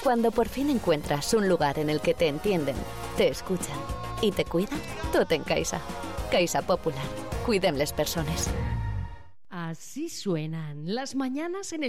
Cuando por fin encuentras un lugar en el que te entienden, te escuchan y te cuidan, tot en Caixa. Caixa Popular. Cuidem les persones. Así suenan las mañanas en el